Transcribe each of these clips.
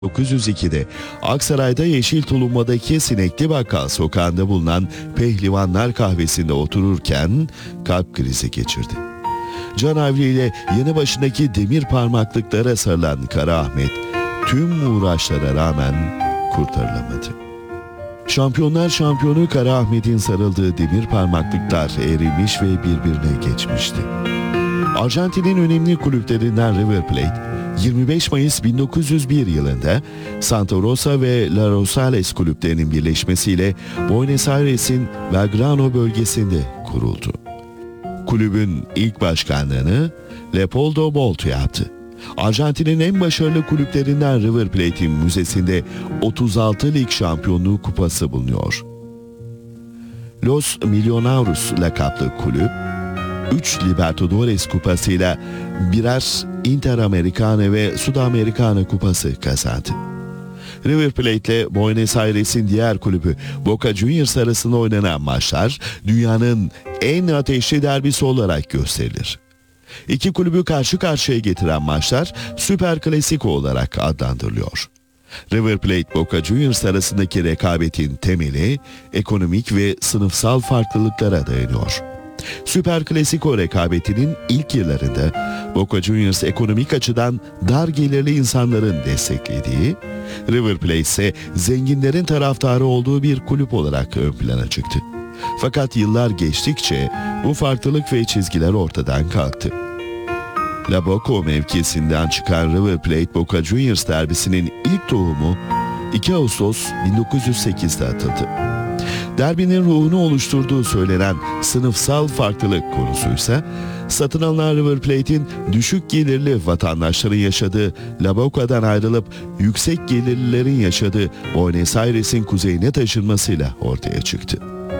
1902'de Aksaray'da Yeşil Tuluma'daki Sinekli Bakkal sokağında bulunan Pehlivanlar Kahvesi'nde otururken kalp krizi geçirdi. Canavli yanı başındaki demir parmaklıklara sarılan Kara Ahmet tüm uğraşlara rağmen kurtarılamadı. Şampiyonlar şampiyonu Kara Ahmet'in sarıldığı demir parmaklıklar erimiş ve birbirine geçmişti. Arjantin'in önemli kulüplerinden River Plate, 25 Mayıs 1901 yılında Santa Rosa ve La Rosales kulüplerinin birleşmesiyle Buenos Aires'in Belgrano bölgesinde kuruldu. Kulübün ilk başkanlığını Leopoldo Bolto yaptı. Arjantin'in en başarılı kulüplerinden River Plate'in müzesinde 36 lig şampiyonluğu kupası bulunuyor. Los Millonarios lakaplı kulüp, 3 Libertadores kupasıyla birer Interamericana ve Sudamericana kupası kazandı. River Plate ile Buenos Aires'in diğer kulübü Boca Juniors arasında oynanan maçlar dünyanın en ateşli derbisi olarak gösterilir. İki kulübü karşı karşıya getiren maçlar Süper Klasiko olarak adlandırılıyor. River Plate Boca Juniors arasındaki rekabetin temeli ekonomik ve sınıfsal farklılıklara dayanıyor. Süper Klasiko rekabetinin ilk yıllarında Boca Juniors ekonomik açıdan dar gelirli insanların desteklediği, River Plate ise zenginlerin taraftarı olduğu bir kulüp olarak ön plana çıktı. Fakat yıllar geçtikçe bu farklılık ve çizgiler ortadan kalktı. La Boca mevkisinden çıkan River Plate Boca Juniors derbisinin ilk tohumu 2 Ağustos 1908'de atıldı. Derbinin ruhunu oluşturduğu söylenen sınıfsal farklılık konusuysa satın alınan River Plate'in düşük gelirli vatandaşların yaşadığı La Boca'dan ayrılıp yüksek gelirlilerin yaşadığı Buenos Aires'in kuzeyine taşınmasıyla ortaya çıktı.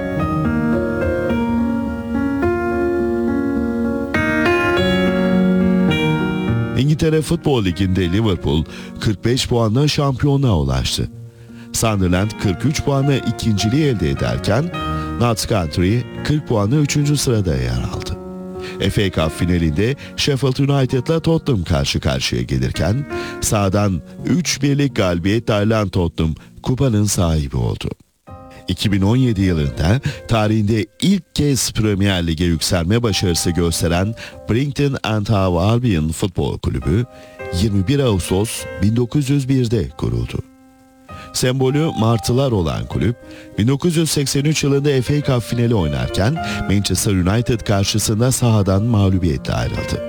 İngiltere Futbol Ligi'nde Liverpool 45 puanla şampiyonluğa ulaştı. Sunderland 43 puanla ikinciliği elde ederken Notts County 40 puanla 3. sırada yer aldı. FA Cup finalinde Sheffield United'la Tottenham karşı karşıya gelirken sahadan 3-1'lik galibiyetle ayrılan Tottenham kupanın sahibi oldu. 2017 yılında tarihinde ilk kez Premier Lig'e yükselme başarısı gösteren Brighton and Hove Albion Futbol Kulübü 21 Ağustos 1901'de kuruldu. Sembolü martılar olan kulüp, 1983 yılında FA Cup finali oynarken Manchester United karşısında sahadan mağlubiyetle ayrıldı.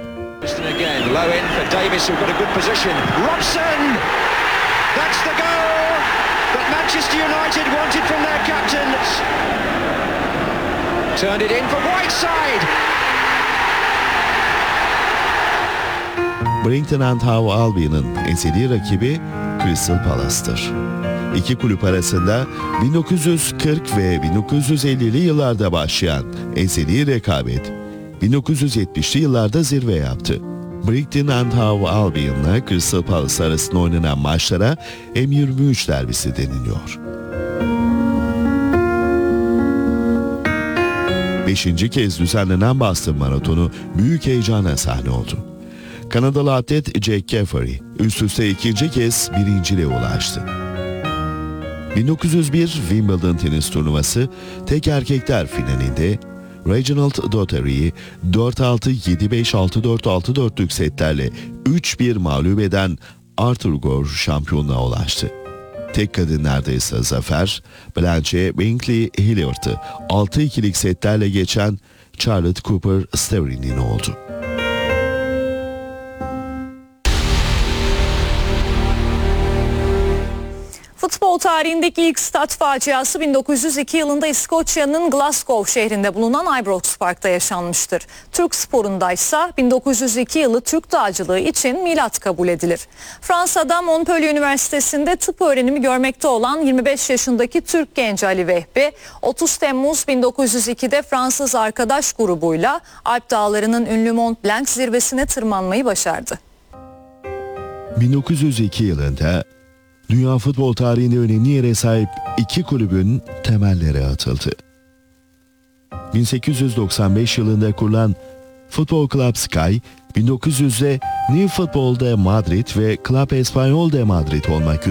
Brighton and Hove Albion'ın ezeli rakibi Crystal Palace'tır. İki kulüp arasında 1940 ve 1950'li yıllarda başlayan ezeli rekabet 1970'li yıllarda zirve yaptı. Brighton and Hove Albion'la Crystal Palace arasında oynanan maçlara M23 derbisi deniliyor. 5. kez düzenlenen Boston Maratonu büyük heyecana sahne oldu. Kanadalı atlet Jack Caffery üst üste ikinci kez birinciliğe ulaştı. 1901 Wimbledon tenis turnuvası tek erkekler finalinde Reginald Dottery'i 4-6, 7-5, 6-4, 6-4'lük setlerle 3-1 mağlup eden Arthur Gore şampiyonluğa ulaştı. Tek kadınlarda ise zafer Blanche Binkley Hilliard'ı 6-2'lik setlerle geçen Charlotte Cooper Sterling'in oldu. Futbol tarihindeki ilk stat faciası 1902 yılında İskoçya'nın Glasgow şehrinde bulunan Ibrox Park'ta yaşanmıştır. Türk sporunda ise 1902 yılı Türk dağcılığı için milat kabul edilir. Fransa'da Montpellier Üniversitesi'nde tıp öğrenimi görmekte olan 25 yaşındaki Türk genci Ali Vehbi, 30 Temmuz 1902'de Fransız arkadaş grubuyla Alp Dağları'nın ünlü Mont Blanc zirvesine tırmanmayı başardı. 1902 yılında dünya futbol tarihinde önemli yere sahip iki kulübün temelleri atıldı. 1895 yılında kurulan Football Club Sky, 1900'de New Football de Madrid ve Club Espanyol de Madrid olmak